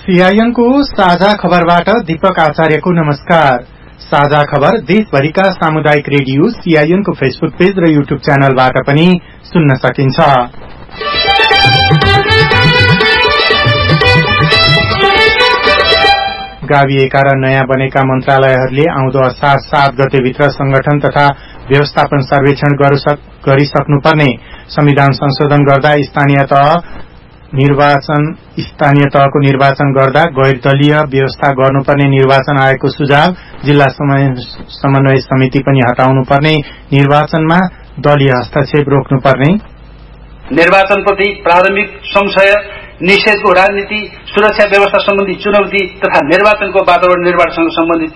CIN को साझा खबरबाट दीपक आचार्यको नमस्कार। साझा खबर देशभरिका सामुदायिक रेडियो सीआईएन को फेसबुक पेज र युट्युब च्यानलबाट पनि सुन्न सकिन्छ। गाविएका र नयाँ बनेका मन्त्रालयहरूले आउँदो असार 7 गतेभित्र संगठन तथा व्यवस्थापन सर्वेक्षण गरिसक्नुपर्ने संविधान संशोधन गर्दा स्थानीय तहको निर्वाचन गर्दा गैर दलीय व्यवस्था गर्नुपर्ने निर्वाचन आयोगको सुझाव, जिल्ला समन्वय समिति पनि हटाउनुपर्ने, निर्वाचनमा दलीय हस्तक्षेप रोक्नुपर्ने, निर्वाचनप्रति प्रारम्भिक संशय, निषेधको राजनीति, सुरक्षा व्यवस्था सम्बन्धी चुनौती तथा निर्वाचनको वातावरण निर्माणसँग सम्बन्धित।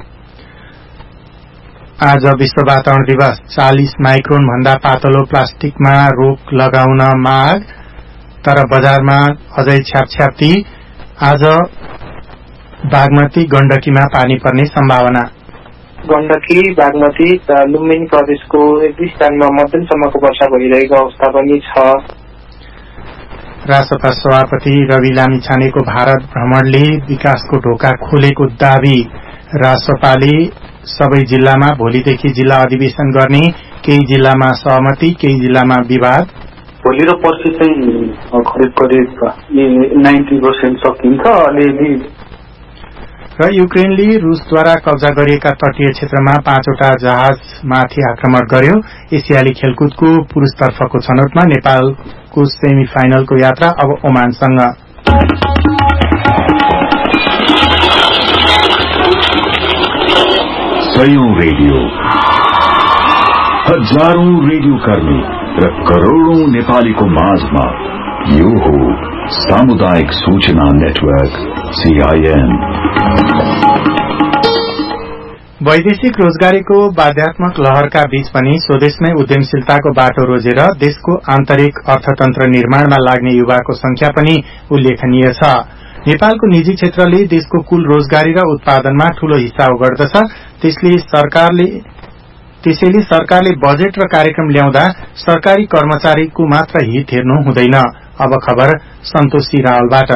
आज विश्व वातावरण दिवस। 40 माइक्रोन भन्दा पातलो प्लास्टिकमा रोक लगाउन माग, तर बजारमा अझै छ्यापछ्याप्ती। आज बागमती गण्डकीमा पानी पर्ने सम्भावना। गण्डकी, बागमती र लुम्बिनी प्रदेशको एक दुई स्थानमा मध्यमसम्मको वर्षा भइरहेको अवस्था पनि छ। रासपा सभापति रवि लामिछानेको भारत भ्रमणले विकासको ढोका खोलेको दावी। रासपाले सबै जिल्लामा भोलिदेखि जिल्ला अधिवेशन गर्ने, केही जिल्लामा सहमति, केही जिल्लामा विवाद। भोलि र पर्सि चाहिँ करिब 90% सकिन्छ अलिअलि। र युक्रेनले रुसद्वारा कब्जा गरिएका तटीय क्षेत्रमा 5वटा जहाजमाथि आक्रमण गर्यो। एसियाली खेलकुदको पुरुषतर्फको छनौटमा नेपालको सेमी फाइनलको यात्रा अब ओमानसँग। सयौं रेडियो, हजारौं रेडियो कर्मी र करोड़ौं नेपालीको माझमा यो हो सामुदायिक सूचना नेटवर्क सीआईएन। वैदेशिक रोजगारीको बाध्यात्मक लहरका बीच पनि स्वदेशमै उद्यमशीलताको बाटो रोजेर देशको आन्तरिक अर्थतन्त्र निर्माणमा लाग्ने युवाको संख्या पनि उल्लेखनीय छ। नेपालको निजी क्षेत्रले देशको कुल रोजगारी र उत्पादनमा ठूलो हिस्सा ओगट्दछ। त्यसैले सरकारले बजेट र कार्यक्रम ल्याउँदा सरकारी कर्मचारीको मात्र हित हेर्नु हुँदैन। अब खबर सन्तोषी रावलबाट।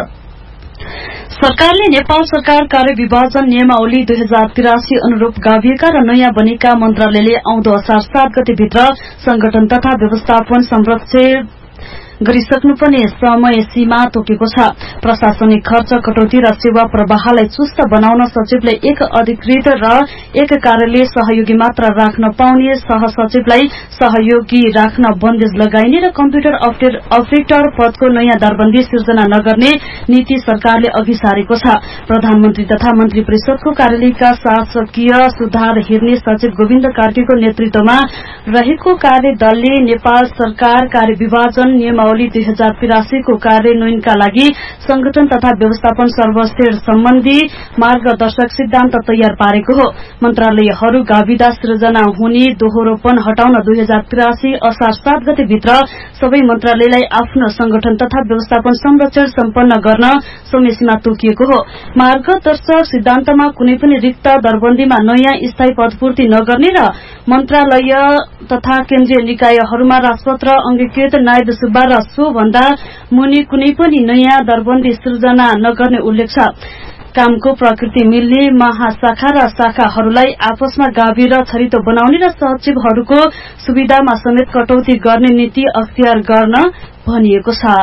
सरकारले नेपाल सरकार कार्य विभाजन नियमावली 2083 अनुरूप गाभिएका र नयाँ बनेका मन्त्रालयले आउँदो असार 7 गतेभित्र संगठन तथा व्यवस्थापन संरक्षण गरिसक्नुपर्ने समय सीमा तोकेको छ। प्रशासनिक खर्च कटौती र सेवा प्रवाहलाई चुस्त बनाउन सचिवले एक अधिकृत र एक कार्यालय सहयोगी मात्र राख्न पाउने, सहसचिवलाई सहयोगी राख्न बन्देज लगाइने र कम्प्युटर अपरेटर पदको नयाँ दरबन्दी सिर्जना नगर्ने नीति सरकारले अघि सारेको छ। प्रधानमन्त्री तथा मन्त्री परिषदको कार्यालयका शासकीय सुधार हेर्ने सचिव गोविन्द कार्कीको नेतृत्वमा रहेको कार्यदलले नेपाल सरकार कार्य विभाजन नियमावली 2083 को कार्यान्वयनका लागि संगठन तथा व्यवस्थापन सर्वश्रेष्ठ सम्बन्धी मार्गदर्शक सिद्धान्त तयार पारेको हो। मन्त्रालयहरू गाविदा सृजना हुने दोहोरोपन हटाउन 2083 असार 7 गतेभित्र सबै मन्त्रालयलाई आफ्नो संगठन तथा व्यवस्थापन संरक्षण सम्पन्न गर्न समयसीमा तोकिएको हो। मार्गदर्शक सिद्धान्तमा कुनै पनि रिक्त दरबन्दीमा नयाँ स्थायी पदपूर्ति नगर्ने र मन्त्रालय तथा केन्द्रीय निकायहरूमा राजपत्र अंगीकृत नायब सुब्बा र सो भन्दा मुनि कुनै पनि नयाँ दरबन्दी सृजना नगर्ने उल्लेख छ। कामको प्रकृति मिल्ने महाशाखा र शाखाहरूलाई आपसमा गाभी र छरितो बनाउने र सचिवहरूको सुविधामा समेत कटौती गर्ने नीति अख्तियार गर्न भनिएको छ।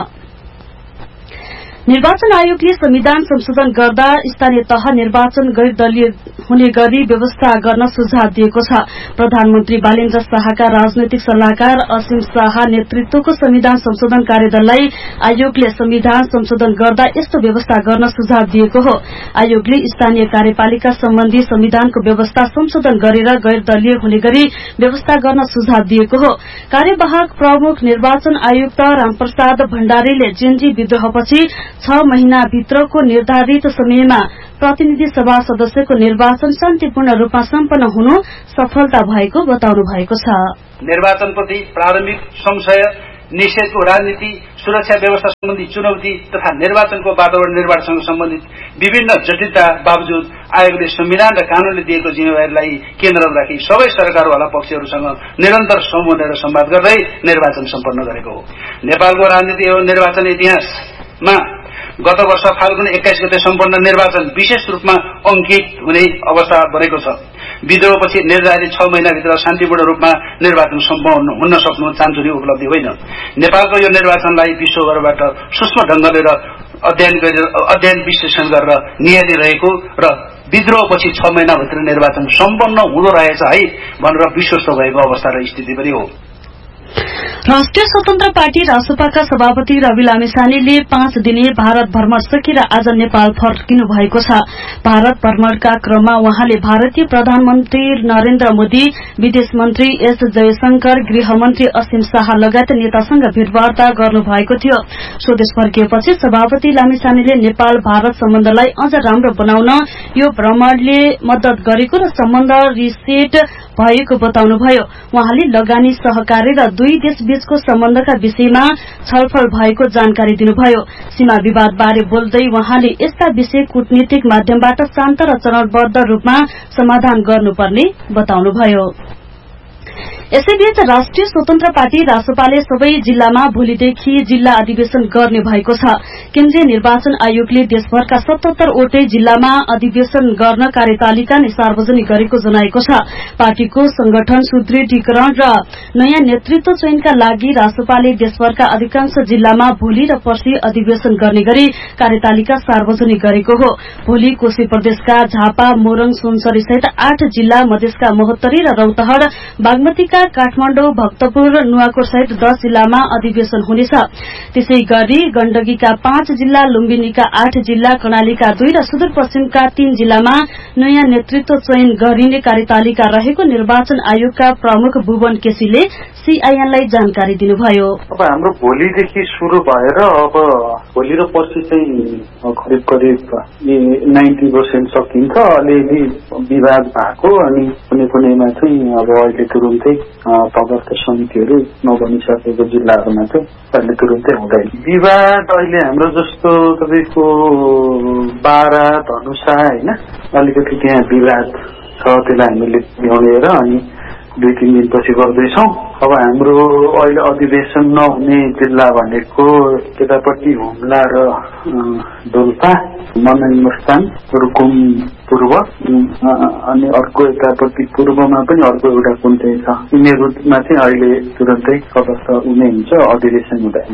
निर्वाचन आयोगले संविधान संशोधन गर्दा स्थानीय तह निर्वाचन गैर दलीय हुने गरी व्यवस्था गर्न सुझाव दिएको छ। प्रधानमन्त्री बालेन्द्र शाहका राजनैतिक सल्लाहकार असीम शाह नेतृत्वको संविधान संशोधन कार्यदललाई आयोगले संविधान संशोधन गर्दा यस्तो व्यवस्था गर्न सुझाव दिएको हो। आयोगले स्थानीय कार्यपालिका सम्बन्धी संविधानको व्यवस्था संशोधन गरेर गैर दलीय हुने गरी व्यवस्था गर्न सुझाव दिएको हो। कार्यवाहक प्रमुख निर्वाचन आयुक्त रामप्रसाद भण्डारीले जेनजी विद्रोहपछि 6 महिनाभित्रको निर्धारित समयमा प्रतिनिधि सभा सदस्यको निर्वाचन शान्तिपूर्ण रूपमा सम्पन्न हुनु सफलता भएको बताउनु भएको छ। निर्वाचनप्रति प्रारम्भिक संशय, निषेधको राजनीति, सुरक्षा व्यवस्था सम्बन्धी चुनौती तथा निर्वाचनको वातावरण निर्माणसँग सम्बन्धित विभिन्न जटिलता बावजुद आयोगले संविधान र कानूनले दिएको जिम्मेवारीलाई केन्द्रमा राखी सबै सरकारवाला पक्षहरूसँग निरन्तर सम्बोधन र संवाद गर्दै निर्वाचन सम्पन्न गरेको हो। नेपालको राजनीति एवं निर्वाचन इतिहासमा गत वर्ष फाल्गुन 21 गते सम्पन्न निर्वाचन विशेष रूपमा अंकित हुने अवस्था बनेको छ। विद्रोहपछि निर्धारित 6 महिनाभित्र शान्तिपूर्ण रूपमा निर्वाचन सम्पन्न हुन सक्नु चान्चुरी उपलब्धि होइन। नेपालको यो निर्वाचनलाई विश्वभरबाट सूक्ष्म ढंगले र अध्ययन विश्लेषण गरेर नियालिरहेको र विद्रोहपछि 6 महिनाभित्र निर्वाचन सम्पन्न हुँदो रहेछ है भनेर विश्वस्त भएको अवस्था र स्थिति पनि हो। राष्ट्रिय स्वतन्त्र पार्टी रासपाका सभापति रवि लामिछानेले 5 दिने भारत भ्रमण सकेर आज नेपाल फर्किनु भएको छ। भारत भ्रमणका क्रममा उहाँले भारतीय प्रधानमन्त्री नरेन्द्र मोदी, विदेश मन्त्री एस जयशंकर, गृहमन्त्री असीम शाह लगायत नेतासँग भेटवार्ता गर्नुभएको थियो। स्वदेश फर्किएपछि सभापति लामिछानेले नेपाल भारत सम्बन्धलाई अझ राम्रो बनाउन यो भ्रमणले मद्दत गरेको र सम्बन्ध रिसेट भएको बताउनुभयो। उहाँले लगानी सहकारी र दुई देश बीचको सम्बन्धका विषयमा छलफल भएको जानकारी दिनुभयो। सीमा विवाद बारे बोल्दै उहाँले यस्ता विषय कूटनीतिक माध्यमबाट शान्त र चरणबद्ध रूपमा समाधान गर्नुपर्ने बताउनुभयो। यसैबीच राष्ट्रिय स्वतन्त्र पार्टी रासपाले सबै जिल्लामा भोलिदेखि जिल्ला अधिवेशन गर्ने भएको छ। केन्द्रीय निर्वाचन आयोगले देशभरका 77 वटै जिल्लामा अधिवेशन गर्न कार्यतालिका नै सार्वजनिक गरेको जनाएको छ। पार्टीको संगठन सुदृढीकरण र नयाँ नेतृत्व चयनका लागि रासपाले देशभरका अधिकांश जिल्लामा भोलि र पर्सि अधिवेशन गर्ने गरी कार्यतालिका सार्वजनिक गरेको हो। भोलि कोशी प्रदेशका झापा, मोरङ, सुनसरी सहित 8 जिल्ला, मधेसका महोत्तरी र रौतहट, बागमतीका काठमाडौँ, भक्तपुर, नुवाकोट सहित 10 जिल्लामा अधिवेशन हुनेछ। त्यसै गरी गण्डकीका 5 जिल्ला, लुम्बिनीका 8 जिल्ला, कर्णालीका 2 र सुदूरपश्चिमका 3 जिल्लामा नयाँ नेतृत्व चयन गरिने कार्यतालिका रहेको निर्वाचन आयोगका प्रमुख भुवन केसीले सीआईएनलाई जानकारी दिनुभयो। अब हाम्रो भोलिदेखि सुरु भएर अब भोलि र पर्सि चाहिँ करिब 90% सकिन्छ। अलिअलि विवाद भएको अनि कुनैमा चाहिँ अब अहिले तुरुन्तै तदर्थ समितिहरू नबनिसकेको जिल्लाहरूमा चाहिँ अहिले तुरुन्तै हुँदैन। विवाद अहिले हाम्रो जस्तो तपाईँको बारा, धनुषा होइन अलिकति त्यहाँ विवाद छ, त्यसलाई हामीले ल्याएर अनि 2-3 दिनपछि गर्दैछौँ। अब हाम्रो अहिले अधिवेशन नहुने जिल्ला भनेको केटापट्टि हुम्ला र डोल्पा, मनाङ मुस्ताङ, रुकुम पूर्व अनि अर्को यतापट्टि पूर्वमा पनि अर्को एउटा कुन चाहिँ छ। यिनीहरूमा चाहिँ अहिले तुरन्तै सदस्य हुने हुन्छ, अधिवेशन हुँदैन।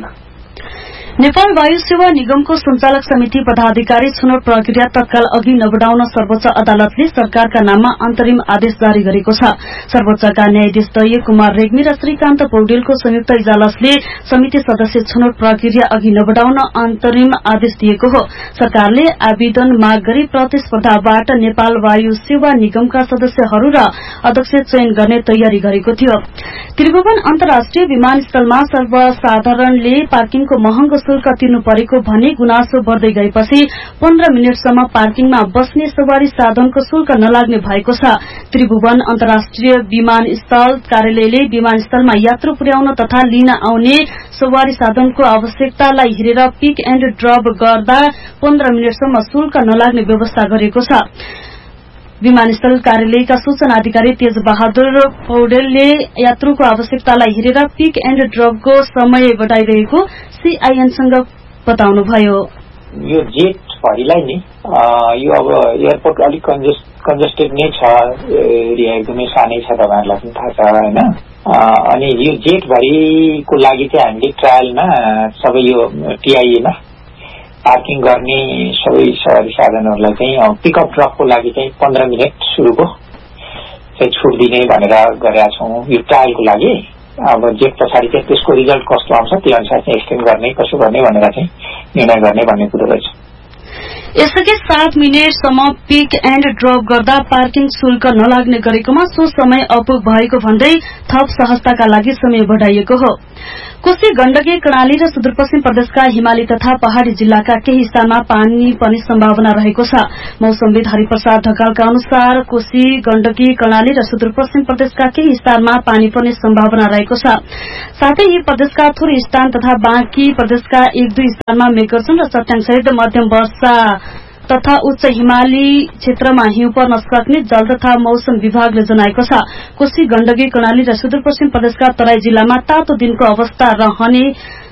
नेपाल वायु सेवा निगमको संचालक समिति पदाधिकारी छनौट प्रक्रिया तत्काल अघि नबढाउन सर्वोच्च अदालतले सरकारका नाममा अन्तरिम आदेश जारी गरेको छ। सर्वोच्चका न्यायाधीश दय कुमार रेग्मी र श्रीकान्त पौडेलको संयुक्त इजलासले समिति सदस्य छनौट प्रक्रिया अघि नबढाउन अन्तरिम आदेश दिएको हो। सरकारले आवेदन माग गरी प्रतिस्पर्धाबाट नेपाल वायु सेवा निगमका सदस्यहरू र अध्यक्ष चयन गर्ने तयारी गरेको थियो। त्रिभुवन अन्तर्राष्ट्रिय विमानस्थलमा सर्वसाधारणले पार्किङको महँगो शुल्क तिर्नु परेको भन्ने गुनासो बढ्दै गएपछि 15 मिनटसम्म पार्किङमा बस्ने सवारी साधनको शुल्क नलाग्ने भएको छ। त्रिभुवन अन्तर्राष्ट्रिय विमानस्थल कार्यालयले विमानस्थलमा यात्रु पुर्याउन तथा लिन आउने सवारी साधनको आवश्यकतालाई हेरेर पिक एण्ड ड्रप गर्दा 15 मिनटसम्म शुल्क नलाग्ने व्यवस्था गरेको छ। विमानस्थल कार्यालयका सूचना अधिकारी तेज बहादुर पौडेलले यात्रुको आवश्यकतालाई हेरेर पिक एण्ड ड्रपको समय बढाइरहेको सीआईएनसँग बताउनुभयो। यो जेटहरूलाई नि यो अब एयरपोर्ट अलिक कन्जेस्टेड नै छ, एरिया एकदमै सानै छ, तपाईँहरूलाई पनि थाहा छ होइन। अनि यो जेटभरिको लागि चाहिँ हामीले ट्रायलमा सबै यो टिआईएमा पार्किङ गर्ने सबै सवारी साधनहरूलाई चाहिँ पिकअप ड्रपको लागि चाहिँ 15 मिनट सुरुको चाहिँ छुट दिने भनेर गरेका छौँ यो ट्रायलको लागि। अब जेट पछाडि चाहिँ त्यसको रिजल्ट कस्तो आउँछ त्यो अनुसार चाहिँ एक्सटेन्ड गर्ने कसो गर्ने भनेर चाहिँ निर्णय गर्ने भन्ने कुरो रहेछ। यसअघि 7 मिनटसम्म पिक एण्ड ड्रप गर्दा पार्किङ शुल्क नलाग्ने गरेकोमा सो समय अपुग भएको भन्दै थप सहजताका लागि समय बढ़ाइएको हो। कोशी, गण्डकी, कर्णाली र सुदूरपश्चिम प्रदेशका हिमाली तथा पहाड़ी जिल्लाका केही स्थानमा पानी पर्ने सम्भावना रहेको छ। मौसमविद हरिप्रसाद ढकालका अनुसार कोशी, गण्डकी, कर्णाली र सुदूरपश्चिम प्रदेशका केही स्थानमा पानी पर्ने सम्भावना रहेको छ। साथै यी प्रदेशका थोरै स्थान तथा बाँकी प्रदेशका 1-2 स्थानमा मेघगर्जन र चट्याङसहित मध्यम वर्षा तथा उच्च हिमाली क्षेत्रमा हिउँ पर्न सक्ने जल तथा मौसम विभागले जनाएको छ। कोशी, गण्डकी, कर्णाली र सुदूरपश्चिम प्रदेशका तराई जिल्लामा तातो दिनको अवस्था रहने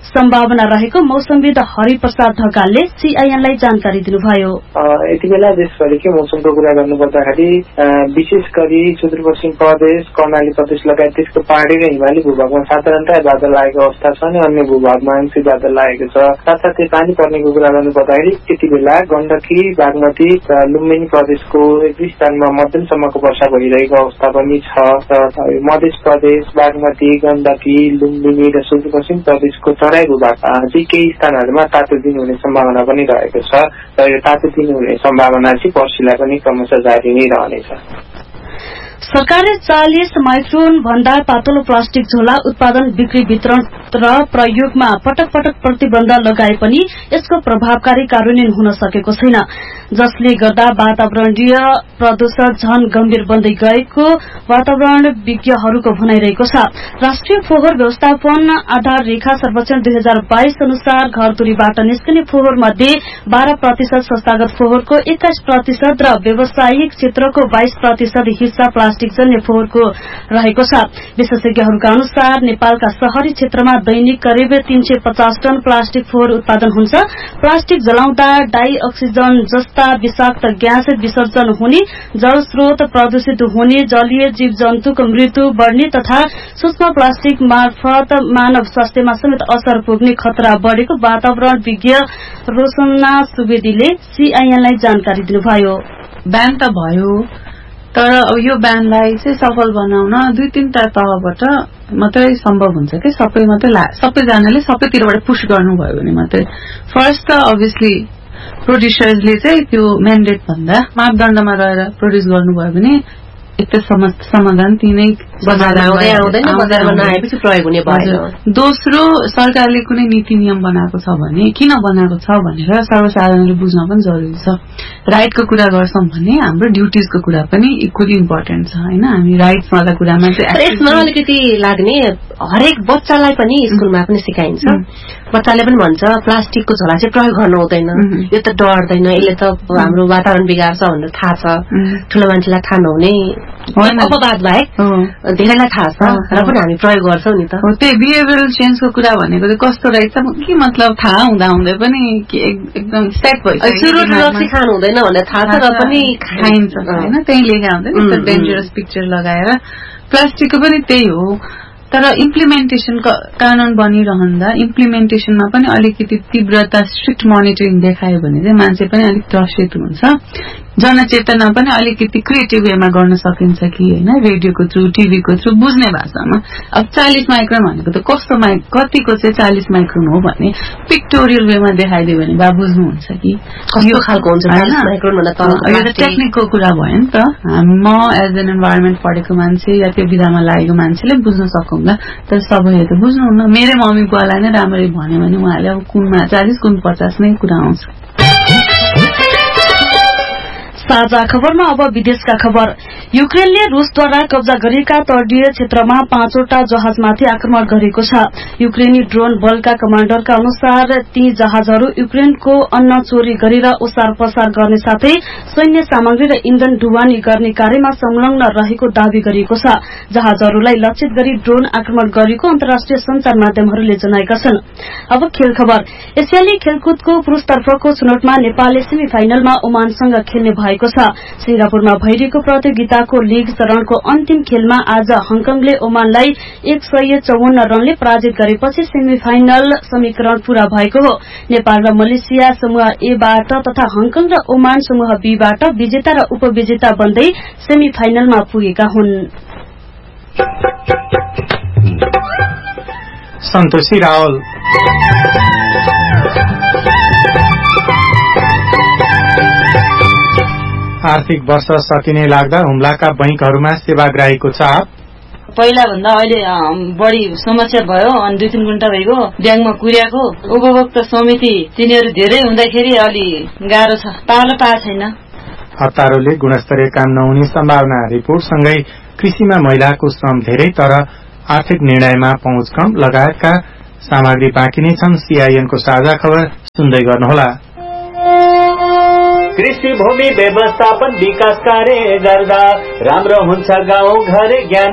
सम्भावना रहेको मौसमविद हरिप्रसाद ढकालले सीआईएनलाई जानकारी दिनुभयो। यति बेला देशभरिकै मौसमको कुरा गर्नुपर्दाखेरि विशेष गरी सुदूरपश्चिम प्रदेश, कर्णाली प्रदेश लगायत त्यसको पहाडी र हिमाली भूभागमा साधारणतया बादल लागेको अवस्था छ अनि अन्य भूभागमा आंशिक बादल लागेको छ। साथसाथै पानी पर्नेको कुरा गर्नुपर्दाखेरि यति बेला गण्डकी, बागमती र लुम्बिनी प्रदेशको एक दुई स्थानमा मध्यमसम्मको वर्षा भइरहेको अवस्था पनि छ। मध्य प्रदेश, बागमती, गण्डकी, लुम्बिनी र सुदूरपश्चिम प्रदेशको तराई भूभाग चाहिँ केही स्थानहरूमा तातो दिन हुने सम्भावना पनि रहेको छ र यो तातो दिन हुने सम्भावना चाहिँ पर्सिलाई पनि क्रमशः जारी नै रहनेछ। सरकारले 40 माइक्रोन भन्दा पातलो प्लास्टिक झोला उत्पादन, बिक्री, वितरण र प्रयोगमा पटक पटक प्रतिबन्ध लगाए पनि यसको प्रभावकारी कार्यान्वयन हुन सकेको छैन, जसले गर्दा वातावरणीय प्रदूषण झन गम्भीर बन्दै गएको वातावरण विज्ञहरूको भनाइरहेको छ। राष्ट्रिय फोहोर व्यवस्थापन आधार रेखा सर्वेक्षण 2022 अनुसार घरधुरीबाट निस्कने फोहोर मध्ये 12% संस्थागत फोहोरको 21% र व्यावसायिक क्षेत्रको 22% हिस्सा प्लास्टिक जन्य फोहोरको रहेको छ। विशेषज्ञहरूका अनुसार नेपालका शहरी क्षेत्रमा दैनिक करिब 350 टन प्लास्टिक फोहोर उत्पादन हुन्छ। प्लास्टिक जलाउँदा डाई अक्सिजन जस्ता विषाक्त ग्यास विसर्जन हुने, जल स्रोत प्रदूषित हुने, जलीय जीव जन्तुको मृत्यु बढ़ने तथा सूक्ष्म प्लास्टिक मार्फत मानव स्वास्थ्यमा समेत असर पुग्ने खतरा बढ़ेको वातावरण विज्ञ रोशना सुवेदीले सीआईएनलाई जानकारी दिनुभयो। ब्यान त भयो, तर अब यो ब्यानलाई चाहिँ सफल बनाउन 2-3 तहबाट मात्रै सम्भव हुन्छ कि सबैजनाले सबैतिरबाट पुश गर्नुभयो भने मात्रै। फर्स्ट त अभियसली प्रोड्युसर्सले चाहिँ त्यो म्यान्डेट भन्दा मापदण्डमा रहेर प्रोड्युस गर्नुभयो भने एक त समाधान तिनै बजारमा नआएपछि प्रयोग हुने भयो। दोस्रो, सरकारले कुनै नीति नियम बनाएको छ भने किन बनाएको छ भनेर सर्वसाधारणले बुझ्न पनि जरुरी छ। राइटको कुरा गर्छौं भने हाम्रो ड्युटिजको कुरा पनि इक्वली इम्पोर्टेन्ट छ हैन। हामी राइट्स वाला कुरामा चाहिँ यसमा अलिकति लाग्ने हरेक बच्चालाई पनि स्कुलमा पनि सिकाइन्छ। बच्चाले पनि भन्छ प्लास्टिकको झोला चाहिँ प्रयोग गर्नु हुँदैन, यो त डर्दैन, यसले त हाम्रो वातावरण बिगार्छ भनेर थाहा छ। ठूलो मान्छेलाई थाहा नहुने अपवाद बाहेक धेरैलाई थाहा छ र पनि हामी प्रयोग गर्छौं नि त। त्यही बिहेभियरल चेन्जको कुरा भनेको चाहिँ कस्तो रहेछ के मतलब थाहा हुँदै पनि एकदम सेट भइसक्यो। सुरु रक्सी खानु हुँदैन भनेर थाहा छ र पनि खाइन्छ हैन। त्यही लेखा हुन्छ नि डेन्जरस पिक्चर लगाएर। प्लास्टिकको पनि त्यही हो, तर इम्प्लिमेन्टेसन कानून बनिरहँदा इम्प्लिमेन्टेसनमा पनि अलिकति तीव्रता स्ट्रिक्ट मोनिटरिङ देखायो भने चाहिँ मान्छे पनि अलिक त्रसित हुन्छ। जनचेतना पनि अलिकति क्रिएटिभ वेमा गर्न सकिन्छ कि हैन, रेडियोको थ्रु, टिभीको थ्रु बुझ्ने भाषामा। अब 40 माइक्रोन भनेको त कतिको चाहिँ 40 माइक्रोन हो भन्ने पिक्टोरियल वेमा देखाइदियो भने बा बुझ्नुहुन्छ कि कस्तो खालको हुन्छ 40 माइक्रोन भन्दा तल। यो त टेक्निकको कुरा भयो नि त। म एज एन इन्भाइरोमेन्ट पढेको मान्छे या त्यो विधामा लागेको मान्छेले बुझ्न सकौँला, तर सबैले त बुझ्नुहुन्न। मेरै मम्मी बुवालाई नै राम्ररी भन्यो भने उहाँले अब कुनमा 40 कुन 50 नै कुरा आउँछ। साझा खबरमा अब विदेशका खबर। युक्रेनले रूसद्वारा कब्जा गरिएका तटीय क्षेत्रमा 5वटा जहाजमाथि आक्रमण गरेको छ। युक्रेनी ड्रोन बलका कमाण्डरका अनुसार ती जहाजहरू युक्रेनको अन्न चोरी गरेर ओसार पसार गर्ने साथै सैन्य सामग्री र इन्धन ढुवानी गर्ने कार्यमा संलग्न रहेको दावी गरिएको छ। जहाजहरूलाई लक्षित गरी ड्रोन आक्रमण गरेको अन्तर्राष्ट्रिय संचार माध्यमहरूले जनाएका छन्। अब खेल खबर। एसियाली खेलकुदको पुरूषतर्फको छनौटमा नेपालले सेमी फाइनलमा ओमानसँग खेल्ने भएको छ। सिंगापुरमा भइरहेको प्रतियोगिताको लीग चरणको अन्तिम खेलमा आज हङकङले ओमानलाई 154 रनले पराजित गरेपछि सेमी फाइनल समीकरण पूरा भएको हो। नेपाल र मलेसिया समूह ए बाट तथा हङकङ र ओमान समूह बी बाट विजेता र उपविजेता बन्दै सेमी फाइनलमा पुगेका हुन्। सन्तोषी रावल। आर्थिक वर्ष सकिने लाग्दा हुम्लाका बैंकहरूमा सेवाग्राहीको चाप। पहिला भन्दा अहिले बढी समस्या भयो अनि 2-3 घण्टा भइगयो ब्याङ्कमा कुर्याको। उपभोक्ता समिति तिनीहरू धेरै हुँदाखेरि अलि गाह्रो छ, पालो पाएको छैन। हतारोले गुणस्तरीय काम नहुने सम्भावना। रिपोर्टसँगै कृषिमा महिलाको श्रम धेरै तर आर्थिक निर्णयमा पहुँच कम लगायतका सामग्री बाँकी नै छन्। सीआईएनको साझा खबर सुन्दै गर्नुहोला। कृषि भूमि व्यवस्थापन विकास कार्य गर्दा राम्रो हुन्छ गाउँ घर ज्ञान